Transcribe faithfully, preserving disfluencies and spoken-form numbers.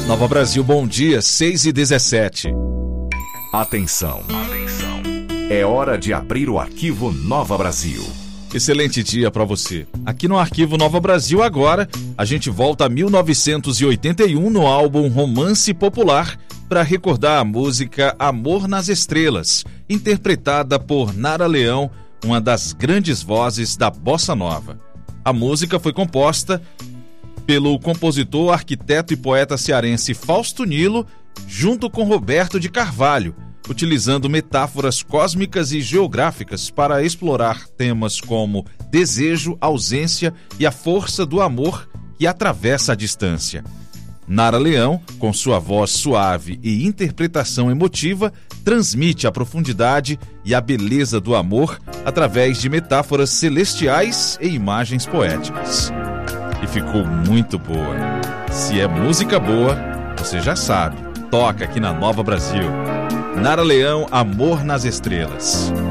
Nova Brasil, bom dia, seis e dezessete. Atenção, atenção. É hora de abrir o arquivo Nova Brasil. Excelente dia para você. Aqui no Arquivo Nova Brasil agora, a gente volta a mil novecentos e oitenta e um no álbum Romance Popular para recordar a música Amor nas Estrelas, interpretada por Nara Leão, uma das grandes vozes da bossa nova. A música foi composta pelo compositor, arquiteto e poeta cearense Fausto Nilo, junto com Roberto de Carvalho, utilizando metáforas cósmicas e geográficas para explorar temas como desejo, ausência e a força do amor que atravessa a distância. Nara Leão, com sua voz suave e interpretação emotiva, transmite a profundidade e a beleza do amor através de metáforas celestiais e imagens poéticas. E ficou muito boa. Se é música boa, você já sabe, toca aqui na Nova Brasil. Nara Leão, Amor nas Estrelas.